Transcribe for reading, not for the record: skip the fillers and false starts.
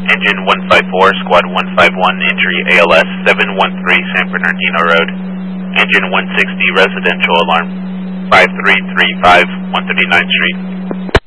Engine 154, Squad 151, entry ALS 713 San Bernardino Road. Engine 160, residential alarm 5335, 139th Street.